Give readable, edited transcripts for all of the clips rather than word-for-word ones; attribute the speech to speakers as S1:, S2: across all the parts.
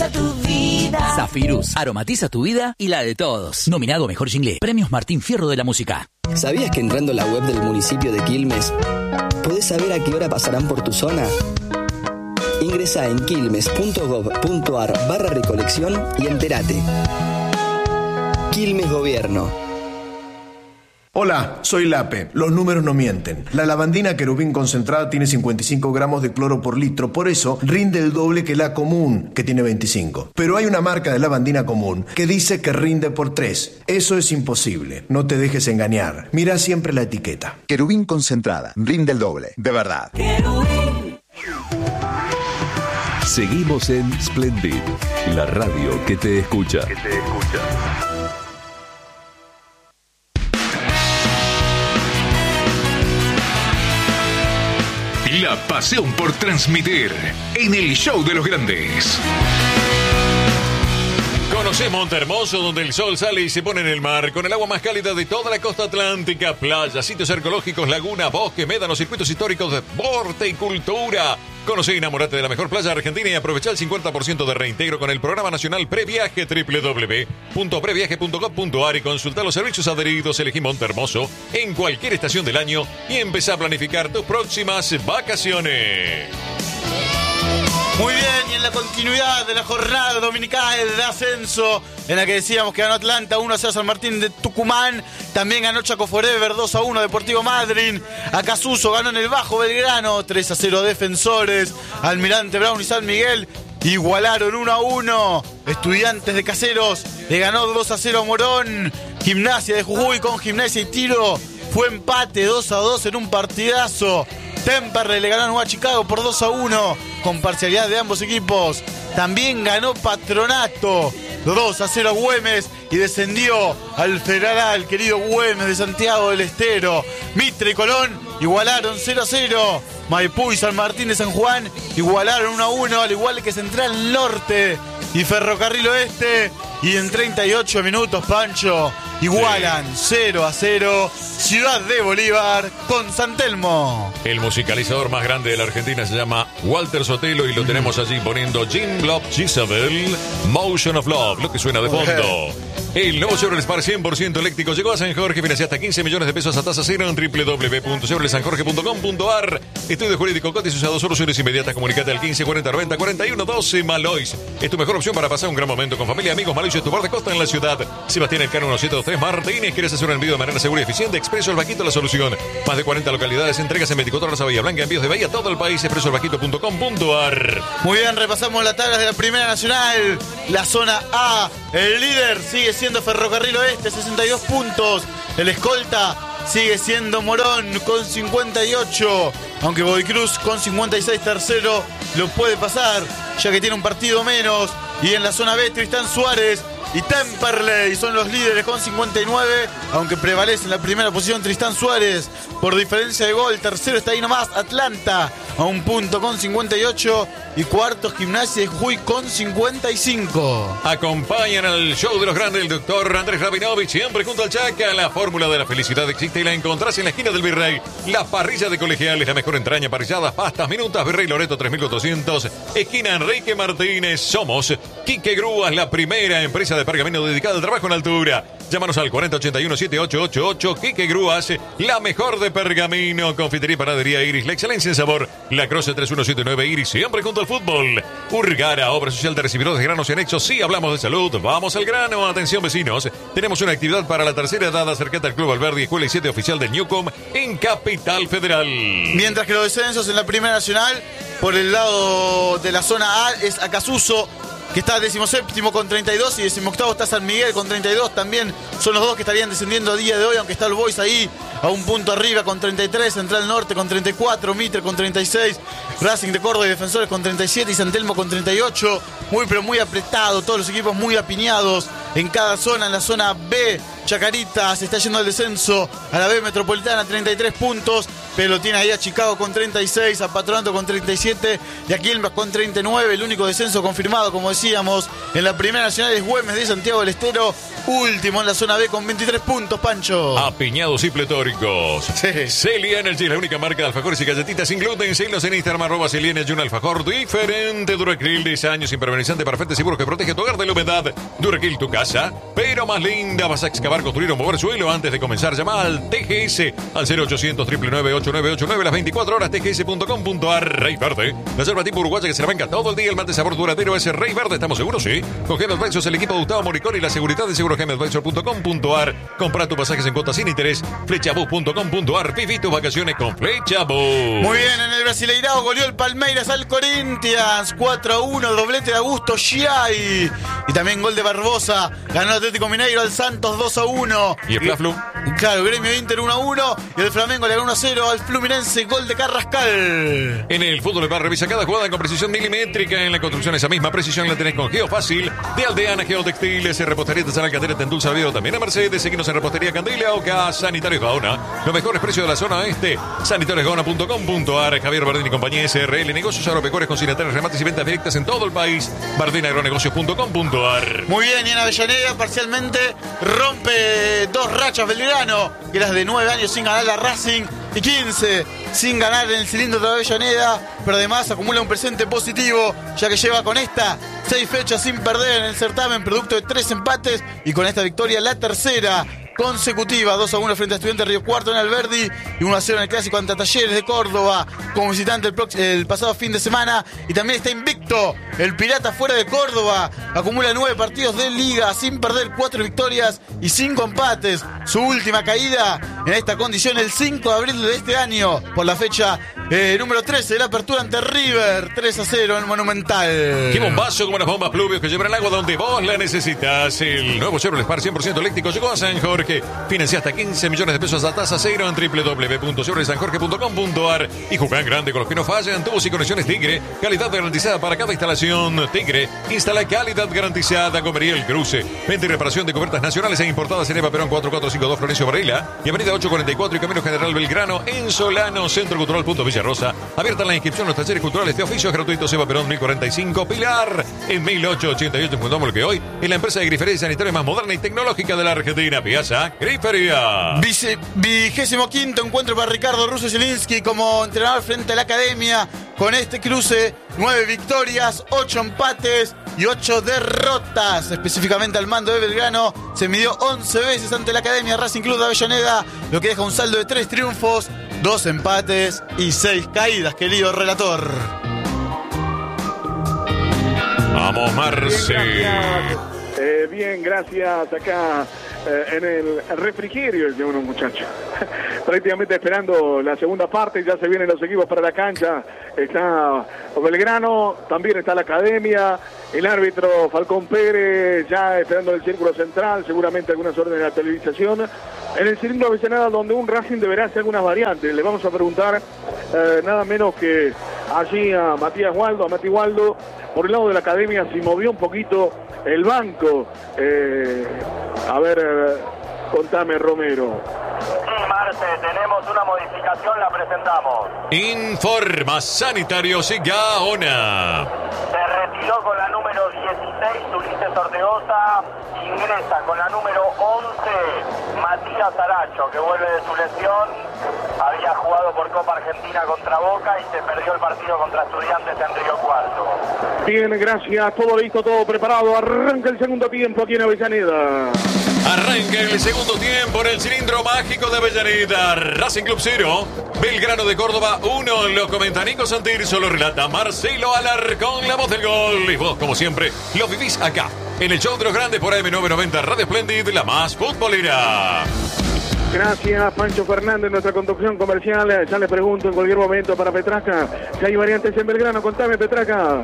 S1: aromatiza tu vida.
S2: Zafirus, aromatiza tu vida y la de todos. Nominado a Mejor Jingle, Premios Martín Fierro de la Música.
S3: ¿Sabías que entrando a la web del municipio de Quilmes podés saber a qué hora pasarán por tu zona? Ingresá en quilmes.gov.ar/recolección y entérate. Quilmes Gobierno.
S4: Hola, soy Lape. Los números no mienten. La lavandina querubín concentrada tiene 55 gramos de cloro por litro, por eso rinde el doble que la común, que tiene 25. Pero hay una marca de lavandina común que dice que rinde por 3. Eso es imposible. No te dejes engañar. Mira siempre la etiqueta.
S5: Querubín concentrada, rinde el doble, de verdad.
S1: Querubín.
S6: Seguimos en Splendid, la radio que te escucha.
S7: La pasión por transmitir en el show de los grandes. Conoce Monte Hermoso, donde el sol sale y se pone en el mar, con el agua más cálida de toda la costa atlántica, playas, sitios arqueológicos, lagunas, bosques, médanos, circuitos históricos, deporte y cultura. Conoce y enamorate de la mejor playa argentina y aprovecha el 50% de reintegro con el programa nacional Previaje, www.previaje.gov.ar, y consulta los servicios adheridos. Elegí Monte Hermoso en cualquier estación del año y empezá a planificar tus próximas vacaciones.
S8: Muy bien, y en la continuidad de la jornada dominical de ascenso, en la que decíamos que ganó Atlanta 1-0 San Martín de Tucumán, también ganó Chaco Forever 2-1 Deportivo Madryn, Acasuso ganó en el Bajo Belgrano 3-0 Defensores, Almirante Brown y San Miguel igualaron 1-1, Estudiantes de Caseros le ganó 2-0 a Morón, Gimnasia de Jujuy con Gimnasia y Tiro fue empate 2-2 en un partidazo. Temperley le ganó a Chicago por 2-1 con parcialidad de ambos equipos. También ganó Patronato 2-0 a Güemes y descendió al Federal, querido Güemes de Santiago del Estero. Mitre y Colón igualaron 0-0. Maipú y San Martín de San Juan igualaron 1-1, al igual que Central Norte y Ferrocarril Oeste. Y en 38 minutos, Pancho, igualan 0-0 Ciudad de Bolívar con San Telmo.
S7: El musicalizador más grande de la Argentina se llama Walter Sotelo y lo tenemos allí poniendo Jim Love Gisabel, Motion of Love, lo que suena de fondo. El nuevo Chevrolet Spark 100% eléctrico llegó a San Jorge, financia hasta 15 millones de pesos a tasa cero en www.chevroletsanjorge.com.ar. Estudio jurídico, cotizado, soluciones inmediatas. Comunicate al 15 40 90 41 12. Malois es tu mejor opción para pasar un gran momento con familia y amigos. Malois es tu bar de costa en la ciudad. Sebastián Elcano 1723 Martínez. ¿Quieres hacer un envío de manera segura y eficiente? Expreso El Vaquito, la solución. Más de 40 localidades, entregas en 24 horas a Bahía Blanca, envíos de Bahía a todo el país. expresoelvaquito.com.ar.
S8: Muy bien, repasamos las tablas de la Primera Nacional. La zona A, el líder sigue siendo Ferrocarril Oeste, 62 puntos. El escolta sigue siendo Morón con 58. Aunque Boycruz con 56 tercero lo puede pasar, ya que tiene un partido menos. Y en la zona B, Tristán Suárez y Temperley son los líderes con 59, aunque prevalece en la primera posición Tristán Suárez por diferencia de gol. Tercero está ahí nomás Atlanta a un punto con 58 y cuarto Gimnasia de Jujuy con 55.
S7: Acompañan al show de los grandes el doctor Andrés Rabinovich, siempre junto al Chaca. La fórmula de la felicidad existe y la encontrás en la esquina del Virrey. La parrilla de Colegiales, la mejor entraña, parrilladas, pastas, minutas, Virrey Loreto 3400, esquina Enrique Martínez. Somos Quique Grúas, la primera empresa de pergamino dedicada al trabajo en altura. Llámanos al 4081-7888. Quique Grúas, la mejor de pergamino. Confitería y panadería Iris, la excelencia en sabor. La Croce 3179 Iris, siempre junto al fútbol. Urgara, obra social de recibidores de granos y anexos. Sí, hablamos de salud, vamos al grano. Atención, vecinos, tenemos una actividad para la tercera edad. Acércate al Club Alberdi, Escuela y 7 oficial del Newcom en Capital Federal.
S8: Mientras que los descensos en la Primera Nacional, por el lado de la zona A, es Acasuso, que está 17º con 32, y 18º está San Miguel con 32. También son los dos que estarían descendiendo a día de hoy, aunque está el Boys ahí a un punto arriba con 33, Central Norte con 34, Mitre con 36, Racing de Córdoba y Defensores con 37 y San Telmo con 38. Muy pero muy apretado, todos los equipos muy apiñados en cada zona. En la zona B, Chacarita se está yendo al descenso a la B Metropolitana, 33 puntos. pero lo tiene ahí a Chicago con 36, a Patronato con 37 y a Quilmes con 39. El único descenso confirmado, como decíamos, en la Primera Nacional es Güemes de Santiago del Estero, último en la zona B con 23 puntos, Pancho.
S7: Apiñados y pletóricos.
S8: Sí.
S7: Celia Energy, la única marca de alfajores y galletitas sin gluten. Síguenos en Instagram, @Celia Energy, un alfajor diferente. Duracril, 10 años, impermeabilizante, perfecto, seguro que protege tu hogar de la humedad. Duracril, tu casa, pero más linda. Vas a excavar, construir o mover suelo. Antes de comenzar, llama al TGS al 0800 999 8989, las 24 horas, tgs.com.ar. Rey Verde, la yerba tipo uruguaya que se la banca todo el día. El mate sabor duradero es Rey Verde, ¿estamos seguros? Sí. Con Gem Advisors, el equipo de Gustavo Moricón y la seguridad de seguro gemadvisor.com.ar. Compra tus pasajes en cuotas sin interés. Flechabus.com.ar. Viví tus vacaciones con Flechabus.
S8: Muy bien, en el Brasileirao goleó el Palmeiras al Corinthians 4-1, el doblete de Augusto Giai. Y también gol de Barbosa. Ganó el Atlético Mineiro al Santos 2-1.
S7: Y el Fla-Flu.
S8: Claro, Gremio Inter 1-1. Y el Flamengo le ganó 1-0 al Fluminense, gol de Carrascal.
S7: En el fútbol del bar, revisa cada jugada con precisión milimétrica. En la construcción, esa misma precisión la tenés con Geofácil. De Aldeana Geotextiles, Repostería Artesanal Candela, en Dulce Alvido, también a Mercedes. Seguimos en Repostería Candela, Oca, Sanitarios Gaona. Los mejores precios de la zona oeste. Sanitariosgaona.com.ar. Javier Bardini y compañía SRL. Negocios agropecuarios, consignatarios, remates y ventas directas en todo el país. Bardiniagronegocios.com.ar.
S8: Muy bien, y en Avellaneda parcialmente rompe 2 rachas Belgrano, que era de 9 años sin ganar la Racing y 15 sin ganar en el cilindro de Avellaneda, pero además acumula un presente positivo, ya que lleva con esta 6 fechas sin perder en el certamen, producto de 3 empates, y con esta victoria la tercera consecutiva, 2-1 frente a Estudiantes Río Cuarto en Alberdi y 1-0 en el clásico ante Talleres de Córdoba como visitante el pasado fin de semana. Y también está invicto el Pirata fuera de Córdoba, acumula 9 partidos de liga sin perder, 4 victorias y 5 empates. Su última caída en esta condición el 5 de abril de este año por la fecha número 13 de la apertura ante River, 3-0 en el Monumental.
S7: Qué bombazo como las bombas Pluvios que llevan el agua donde vos la necesitas. El nuevo Chevrolet Spark 100% eléctrico llegó a San Jorge. Financia hasta 15 millones de pesos a tasa cero en www.chevroletsanjorge.com.ar. Y juegan grande con los que no fallan. Tubos y conexiones Tigre, calidad garantizada para cada instalación. Tigre, instala calidad garantizada. Comería El Cruce, venta y reparación de cubiertas nacionales e importadas en Eva Perón 4452 Florencio Varela y avenida 844 y Camino General Belgrano en Solano. Centro Cultural Villarrosa. Abierta la inscripción, los talleres culturales de oficios gratuitos. Eva Perón 1045 Pilar en 1888 en que hoy es la empresa de grifería y sanitaria más moderna y tecnológica de la Argentina. Piazza Grifería.
S8: 25º encuentro para Ricardo Russo Zielinski como entrenador frente a la Academia. Con este cruce, 9 victorias, 8 empates y 8 derrotas. Específicamente al mando de Belgrano, se midió 11 veces ante la Academia Racing Club de Avellaneda, lo que deja un saldo de 3 triunfos, 2 empates y 6 caídas, querido relator.
S7: Vamos, Marce.
S9: Bien, gracias. Acá en el refrigerio de unos muchachos. Prácticamente esperando la segunda parte. Ya se vienen los equipos para la cancha. Está Belgrano, también está la Academia. El árbitro Falcón Pérez ya esperando en el círculo central. Seguramente algunas órdenes de la televisación. En el cilindro de Avellaneda, donde un Racing deberá hacer algunas variantes. Le vamos a preguntar nada menos que allí a Mati Waldo. Por el lado de la Academia, si movió un poquito el banco. A ver, contame, Romero.
S10: Sí, Marce, tenemos una modificación, la presentamos.
S7: Informa Sanitarios y Gaona.
S10: Se retiró con la número 16 Ulises Ortegoza, ingresa con la número 11 Matías Aracho, que vuelve de su lesión. Había jugado por Copa Argentina contra Boca y se perdió el partido contra Estudiantes en Río Cuarto.
S9: Bien, gracias, todo listo, todo preparado. Arranca el segundo tiempo aquí en Avellaneda.
S7: Arranca el segundo tiempo en el cilindro mágico de Avellaneda. Racing Club 0, Belgrano de Córdoba 1. Lo comenta Nico Santirso, lo relata Marcelo Alarcón, la voz del gol. Y vos, como siempre, lo vivís acá, en el show de los grandes por AM990 Radio Splendid, la más futbolera.
S9: Gracias, Pancho Fernández, nuestra conducción comercial. Ya le pregunto en cualquier momento para Petrasca si hay variantes en Belgrano. Contame, Petrasca.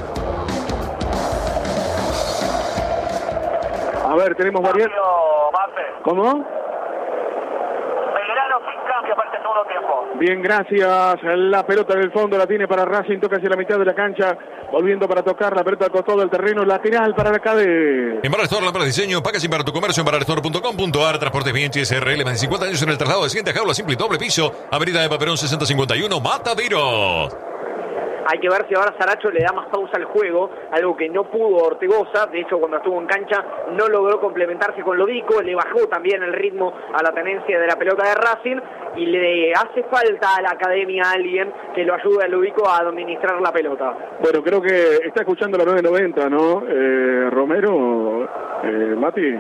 S9: A ver, tenemos variantes.
S10: ¿Cómo? Belgrano sin cambio, aparte segundo tiempo.
S9: Bien, gracias. La pelota en el fondo la tiene para Racing, toca hacia la mitad de la cancha, volviendo para tocar la pelota al costado del terreno, lateral para la cadena.
S7: En Barrestore, lámpara de diseño, packaging para tu comercio en barrestore.com.ar. Transportes Bianchi SRL, más de 50 años en el traslado de 100 jaula simple y doble piso. Avenida de Paperón 6051, Mataderos.
S11: Hay que ver si ahora Saracho le da más pausa al juego, algo que no pudo Ortegoza. De hecho, cuando estuvo en cancha no logró complementarse con Lodico, le bajó también el ritmo a la tenencia de la pelota de Racing y le hace falta a la academia alguien que lo ayude a Lodico a administrar la pelota.
S9: Bueno, creo que está escuchando la 990, ¿no? Romero, Mati.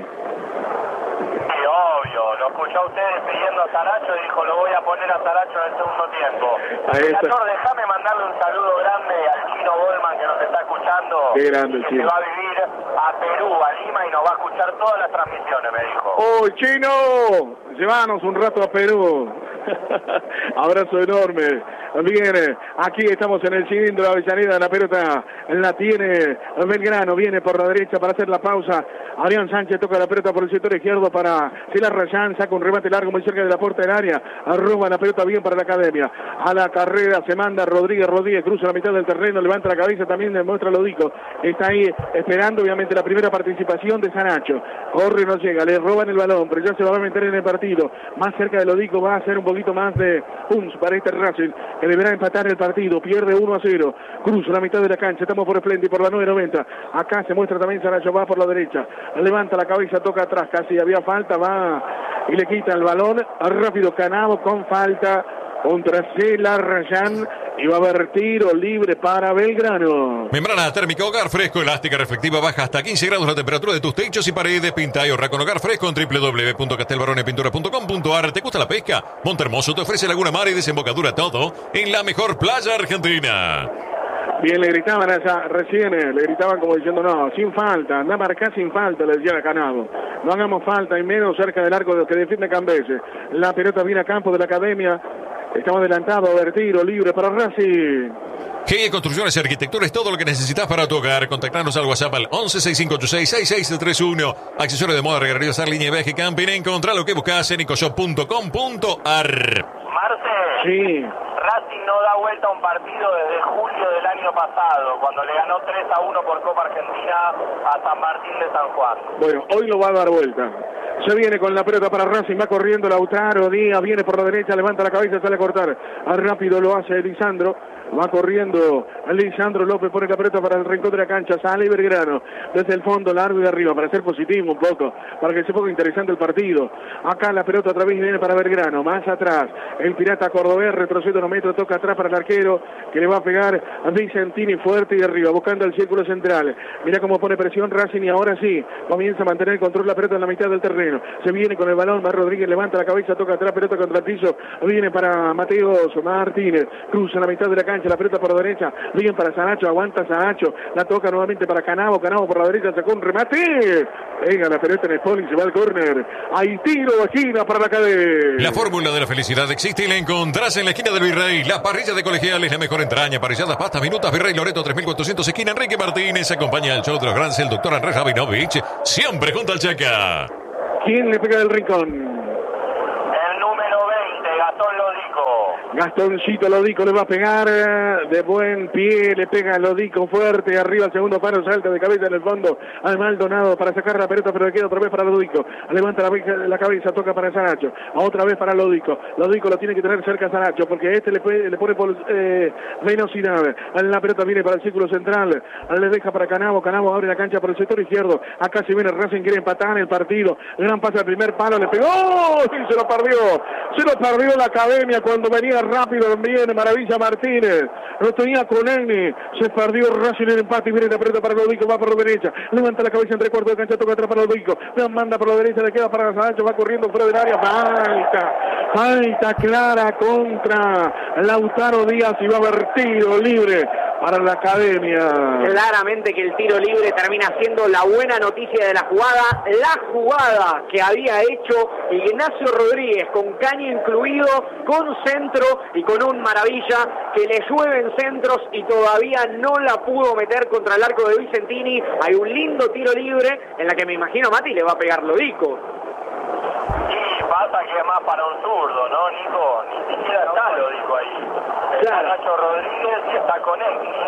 S10: Lo escuchó a ustedes pidiendo a Saracho y dijo, lo voy a poner a Saracho en el segundo tiempo. Relator, déjame mandarle un saludo grande al Chino Goldman que nos está escuchando.
S9: Qué grande el
S10: que
S9: Chino.
S10: se va a vivir a Perú, a Lima, y nos va a escuchar todas las transmisiones, me dijo.
S9: ¡Oh, Chino! Llévanos un rato a Perú. Abrazo enorme. Viene, aquí estamos en el cilindro de Avellaneda, la pelota la tiene Belgrano, viene por la derecha para hacer la pausa. Adrián Sánchez toca la pelota por el sector izquierdo para Silas Rayán, saca un remate largo muy cerca de la puerta del área, arroba la pelota bien para la academia. A la carrera se manda Rodríguez, cruza la mitad del terreno, levanta la cabeza, también demuestra Lodico. Está ahí esperando obviamente la primera participación de Sanacho. Corre, no llega, le roban el balón, pero ya se va a meter en el partido. Más cerca de Lodico va a hacer un poquito más de punch para este Racing, que deberá empatar el partido, pierde 1-0, cruza la mitad de la cancha, estamos por Splendid, por la 990, acá se muestra también Saracho, va por la derecha, levanta la cabeza, toca atrás, casi había falta, va y le quita el balón, rápido Canavo con falta contra Silas Rayán, y va a haber tiro libre para Belgrano.
S7: Membrana térmica Hogar Fresco, elástica, reflectiva, baja hasta 15 grados la temperatura de tus techos y paredes. Pinta y ahorra con Hogar Fresco en www.castelbaronepintura.com.ar. ¿Te gusta la pesca? Montehermoso te ofrece Laguna Mar y desembocadura, todo en la mejor playa argentina.
S9: Bien, le gritaban recién, le gritaban como diciendo, no, sin falta, anda a marcar sin falta, le decía a Canavo. No hagamos falta, y menos cerca del arco de lo que defiende Cambese. La pelota viene a campo de la academia. Estamos adelantados, a ver, tiro libre para Racing.
S7: GE Construcciones y Arquitectura es todo lo que necesitas para tu hogar. Contactanos al WhatsApp al 1165866631. Accesorio de moda, regalías, usar línea de viaje, camping. Encontrá lo que buscas en ecoshop.com.ar.
S10: Marce.
S9: Sí.
S10: Racing no da vuelta a un partido desde julio del año pasado, cuando le ganó 3-1 por Copa Argentina a San Martín de San Juan.
S9: Bueno, hoy lo va a dar vuelta. Se viene con la pelota para Racing, va corriendo Lautaro Díaz, viene por la derecha, levanta la cabeza, sale a cortar. Rápido lo hace Lisandro. Va corriendo Lisandro López, pone la pelota para el rincón de la cancha, sale Belgrano desde el fondo, largo y de arriba, para ser positivo un poco, para que se ponga interesante el partido. Acá la pelota otra vez viene para Belgrano, más atrás, el pirata cordobés retrocede unos metros, toca atrás para el arquero, que le va a pegar a Vicentini fuerte y arriba, buscando el círculo central. Mira cómo pone presión Racing y ahora sí, comienza a mantener el control la pelota en la mitad del terreno. Se viene con el balón, Mar Rodríguez levanta la cabeza, toca atrás, pelota contra el piso, viene para Mateos Martínez, cruza la mitad de la cancha, la pelota por la derecha, bien para Sanacho, aguanta Sanacho, la toca nuevamente para Canavo por la derecha, sacó un remate, pega la pelota en el poli, se va al córner, hay tiro de esquina para la cadena.
S7: La fórmula de la felicidad existe y la encontrás en la esquina del Virrey. La parrilla de Colegiales, la mejor entraña, parrilladas, pastas, minutas, Virrey Loreto 3400, esquina Enrique Martínez. Acompaña al show de los grandes el doctor Andrés Rabinovich, siempre junto al Chaca.
S9: ¿Quién le pega del rincón? Gastoncito Lodico le va a pegar de buen pie, le pega Lodico fuerte, arriba el segundo paro, salta de cabeza en el fondo al Maldonado para sacar la pelota, pero le queda otra vez para Lodico, levanta la cabeza, toca para Sanacho, otra vez para Lodico lo tiene que tener cerca a Sanacho, porque este le pone por velocidad, la pelota viene para el círculo central, le deja para Canavo abre la cancha por el sector izquierdo, acá se viene Racing, quiere empatar el partido, gran pase al primer palo, le pegó, y se lo perdió la academia cuando venía rápido también, Maravilla Martínez, lo tenía con Enni, se perdió Racing en el empate y viene la pelota para Lodico, va por la derecha, levanta la cabeza entre cuarto de cancha, toca atrás para Lodico, manda por la derecha, le queda para Sanacho, va corriendo fuera del área, falta clara contra Lautaro Díaz y va a haber tiro libre para la academia.
S11: Claramente que el tiro libre termina siendo la buena noticia de la jugada que había hecho Ignacio Rodríguez, con caña incluido, con centro y con un Maravilla que le llueven centros y todavía no la pudo meter contra el arco de Vicentini. Hay un lindo tiro libre en la que me imagino Mati le va a pegar Lodico.
S10: Sí, va a Pasa que es más para un zurdo, ¿no, Nico? Ni siquiera está Lodico ahí. Está Nacho Rodríguez y está con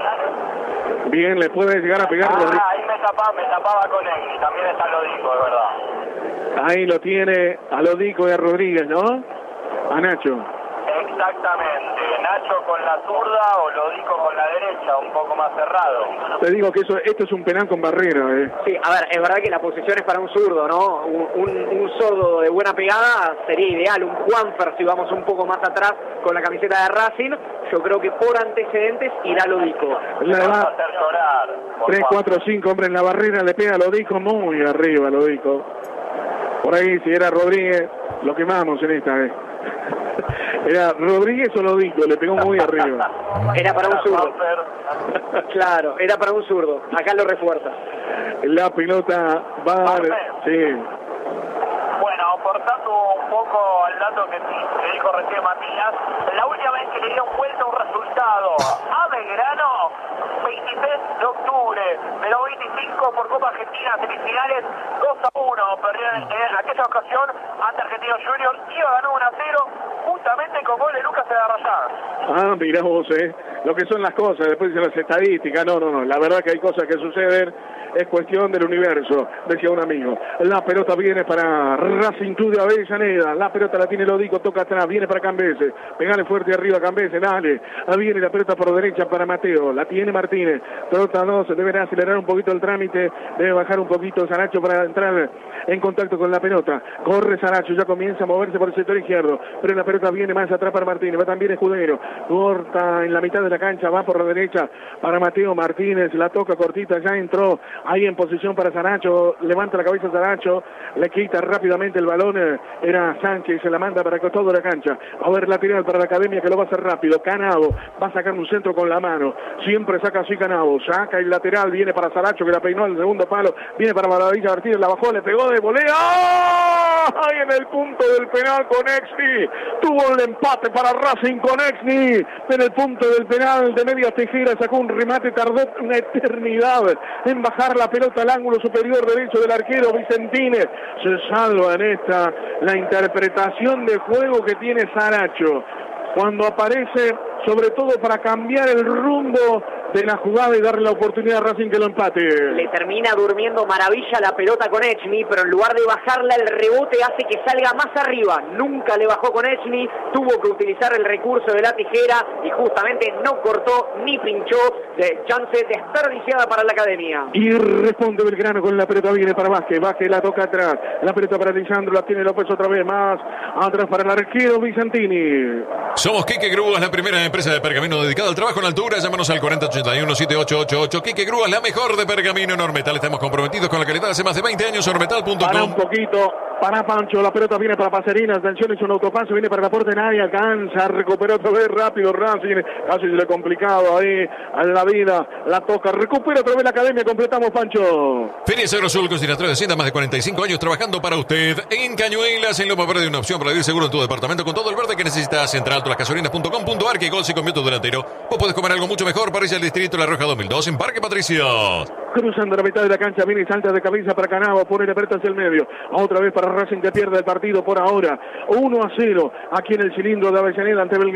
S10: Egni.
S9: Bien, le puede llegar a pegar Rodríguez.
S10: Ahí me tapaba con Egni. También está Lodico, es verdad.
S9: Ahí lo tiene a Lodico y a Rodríguez, ¿no? A Nacho.
S10: Exactamente. Nacho con la zurda o Lodico con la derecha, un poco más cerrado.
S9: Te digo que esto es un penal con barrera,
S11: Sí, a ver, es verdad que la posición es para un zurdo, ¿no? Un zurdo de buena pegada sería ideal, un Juanfer si vamos un poco más atrás con la camiseta de Racing. Yo creo que por antecedentes irá Lodico.
S9: La va a
S10: hacer llorar.
S9: 3, 4, 5 hombres en la barrera, le pega a Lodico muy arriba, Lodico. Por ahí, si era Rodríguez, lo quemamos en esta vez. ¿Era Rodríguez o Lodico? Le pegó muy arriba.
S11: Era para un zurdo. Claro, era para un zurdo. Acá lo refuerza.
S9: La pelota va... Sí.
S10: Bueno, aportando un poco al dato que dijo recién Matías, la última vez que le dieron vuelta un resultado a Belgrano, 23 de octubre de los 25 por Copa Argentina, semifinales 2-1, perdió en aquella ocasión ante Argentinos Juniors, iba a ganar 1-0, justamente con gol de Lucas Egarrayán.
S9: Ah, mirá vos, lo que son las cosas, después de las estadísticas, no, la verdad que hay cosas que suceden, es cuestión del universo, decía un amigo. La pelota viene para Racing Club de Avellaneda, la pelota la tiene Lodico, toca atrás, viene para Cambese, pegale fuerte arriba Cambese, dale, viene la pelota por derecha para Mateo, la tiene Martínez, pelota 2, debe acelerar un poquito el trámite, debe bajar un poquito Saracho para entrar en contacto con la pelota, corre Saracho, ya comienza a moverse por el sector izquierdo, pero la pelota viene más atrás para Martínez, va también Escudero, corta en la mitad de la cancha, va por la derecha para Mateo Martínez, la toca cortita, ya entró ahí en posición para Saracho, levanta la cabeza Saracho, le quita rápidamente el balón, era Sánchez, se la manda para el costado de la cancha, a ver lateral para la Academia que lo va a hacer rápido, Canavo, va a sacar un centro con la mano, siempre saca así Canavo, saca el lateral, viene para Saracho que la peinó al segundo palo, viene para Maravilla Martínez, la bajó, le pegó de volea, ahí en el punto del penal con Exni, tuvo el empate para Racing con Exni, en el punto del penal de media tijera, sacó un remate, tardó una eternidad en bajar la pelota al ángulo superior derecho del arquero Vicentini, se salva en esta la interpretación de juego que tiene Saracho, cuando aparece sobre todo para cambiar el rumbo de la jugada y darle la oportunidad a Racing que lo empate.
S11: Le termina durmiendo maravilla la pelota con Echny, pero en lugar de bajarla el rebote hace que salga más arriba. Nunca le bajó con Echny, tuvo que utilizar el recurso de la tijera y justamente no cortó ni pinchó, de chance desperdiciada para la Academia.
S9: Y responde Belgrano con la pelota, viene para Vázquez, Vázquez la toca atrás, la pelota para Lisandro, la tiene López otra vez más, atrás para el arquero Vicentini.
S7: Somos Quique Grúas, la primera empresa de pergamino dedicada al trabajo en altura. Llámanos al 4081-7888. Quique Grúas, la mejor de pergamino en Ormetal. Estamos comprometidos con la calidad hace más de 20 años. Ormetal.com.
S9: Para un poquito, para Pancho, la pelota viene para Pacerina, atención, es un autopase, viene para la puerta, nadie alcanza, recuperó otra vez rápido Racing, casi se le ha complicado ahí a la vida, la toca, recupera otra vez la Academia, completamos Pancho.
S7: Feria Seguro Sul, consignatario de Hacienda, más de 45 años trabajando para usted. En Cañuelas, en Loma Verde, una opción para vivir seguro en tu departamento con todo el verde que necesitas. Centraltolasgasolinas.com.ar, que gol si convierte tu delantero. Vos podés comer algo mucho mejor, parrilla del Distrito La Roja 2002 en Parque Patricios.
S9: Cruzando la mitad de la cancha, viene y salta de cabeza para Canavo, pone la pelota hacia el medio, otra vez para Racing que pierde el partido por ahora, 1-0, aquí en el cilindro de Avellaneda ante Belgrano.